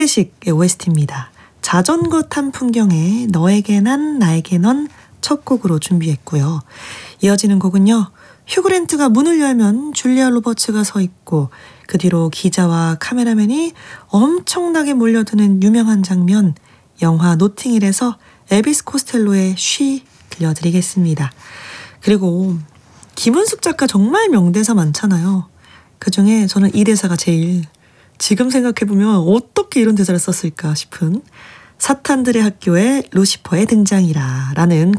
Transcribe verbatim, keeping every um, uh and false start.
클래식의 오에스티입니다. 자전거 탄 풍경에 너에게 난 나에게 넌 첫 곡으로 준비했고요. 이어지는 곡은요. 휴그랜트가 문을 열면 줄리아 로버츠가 서 있고 그 뒤로 기자와 카메라맨이 엄청나게 몰려드는 유명한 장면, 영화 노팅힐에서 엘비스 코스텔로의 쉬 들려드리겠습니다. 그리고 김은숙 작가 정말 명대사 많잖아요. 그중에 저는 이 대사가 제일 지금 생각해보면 어떻게 이런 대사를 썼을까 싶은 사탄들의 학교에 루시퍼의 등장이라 라는